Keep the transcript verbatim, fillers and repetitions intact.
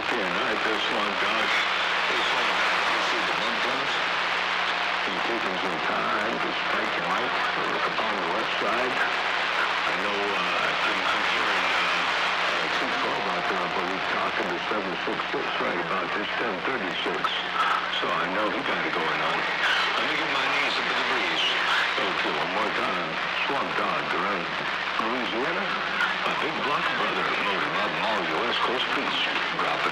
Okay, all right, this one, Josh. This one, you see the bump guns? You're taking some time to strike your light. Look upon the left side. I know, uh, I'm, I'm hearing, uh, uh, two twelve out there, I believe, talking to seven six six right about this ten thirty-six. So I know he got it going on. Let me get my knees up in the breeze. Okay, one more time. Swamp Dog around Louisiana. My big block brother, loaded up all your West Coast beats. Dropping